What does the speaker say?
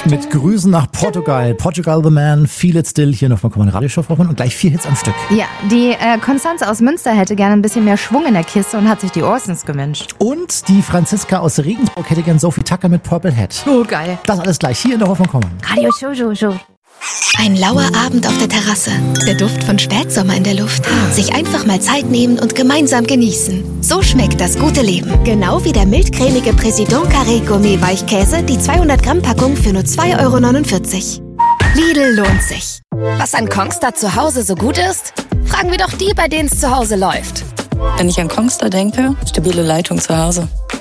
Mit Grüßen nach Portugal. Portugal the Man, Feel It Still hier noch von Radioshow und gleich 4 Hits am Stück. Ja, die Konstanze aus Münster hätte gerne ein bisschen mehr Schwung in der Kiste und hat sich die Orsons gewünscht. Und die Franziska aus Regensburg hätte gern Sophie Tucker mit Purple Hat. Oh, geil. Das alles gleich hier in der Hoffnung kommen. Radio Show. Ein lauer Abend auf der Terrasse. Der Duft von Spätsommer in der Luft. Sich einfach mal Zeit nehmen und gemeinsam genießen. So schmeckt das gute Leben. Genau wie der mildcremige Président Carré Gourmet Weichkäse, die 200 Gramm Packung für nur 2,49 €. Lidl lohnt sich. Was an Kongstar zu Hause so gut ist? Fragen wir doch die, bei denen es zu Hause läuft. Wenn ich an Kongstar denke, stabile Leitung zu Hause.